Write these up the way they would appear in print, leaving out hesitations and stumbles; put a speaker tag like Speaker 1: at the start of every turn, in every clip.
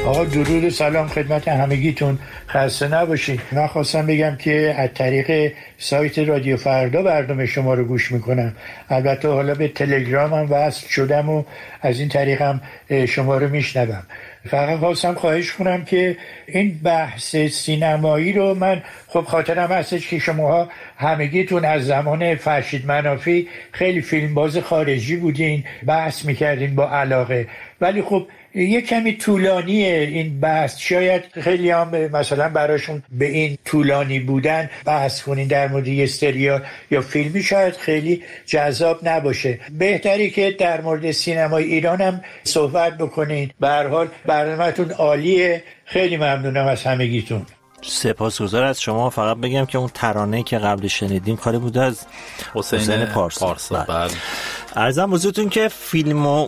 Speaker 1: آقا درود و سلام خدمت همگیتون، خسته نباشید. من خواستم بگم که از طریق سایت رادیو فردا برنامه شما رو گوش میکنم. البته حالا به تلگرام هم وصل شدم و از این طریق هم شما رو میشنوم. فقط خواستم خواهش کنم که این بحث سینمایی رو من خب خاطرم هستش که شماها همگیتون از زمان فرشید منافی خیلی فیلمباز خارجی بودین، بحث میکردین با علاقه، ولی خب یه کمی طولانیه این بحث. شاید خیلی هم مثلا براشون به این طولانی بودن بحث کنین در مورد یه سریال یا فیلمی شاید خیلی جذاب نباشه. بهتری که در مورد سینمای ایران هم صحبت بکنین. به هر حال برنامه‌تون عالیه. خیلی ممنونم از همگیتون.
Speaker 2: سپاسگزار از شما. فقط بگم که اون ترانه که قبل شنیدیم کاری بوده از حسین پارسا. عرضم حضورتون که فیلم و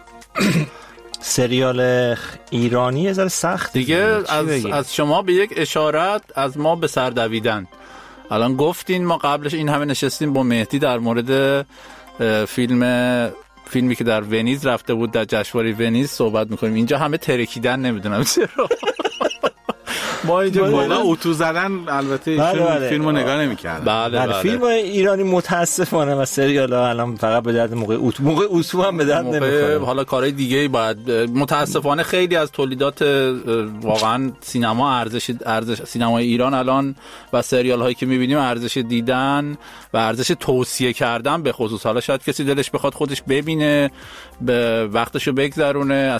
Speaker 2: سریال ایرانی یه ذره سخت
Speaker 3: دیگه. از شما به یک اشارت، از ما به سر دویدن. الان گفتین، ما قبلش این همه نشستیم با مهدی در مورد فیلمی که در ونیز رفته بود، در جشنواره ونیز صحبت میکنیم. اینجا همه ترکیدن، نمیدونم چرا. ما اینجا بالا اتو زدن. البته فیلمو نگاه نمی‌کردن.
Speaker 2: بله. فیلم ایرانی متاسفانه و سریال‌ها الان فقط به درد موقع اتو هم به درد نمی‌خوره.
Speaker 3: حالا کارهای دیگه‌ای باید. متاسفانه خیلی از تولیدات واقعا ارزش سینمای ایران الان و سریال‌هایی که می‌بینیم ارزش دیدن و ارزش توصیه کردن به خصوص. حالا شاید کسی دلش بخواد خودش ببینه، به وقتشو بگذرونه، از